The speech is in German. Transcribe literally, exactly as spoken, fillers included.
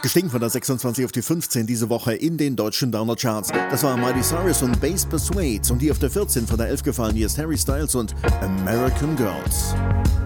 Gestiegen von der sechsundzwanzig auf die fünfzehn diese Woche in den deutschen Downer Charts. Das war Miley Cyrus und Bass Persuades. Und die auf der vierzehn von der elf gefallen. Hier ist Harry Styles und American Girls.